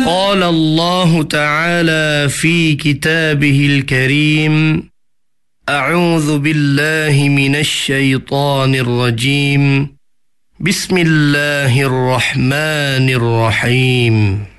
قال الله تعالى في كتابه الكريم: أعوذ بالله من الشيطان الرجيم. بسم الله الرحمن الرحيم.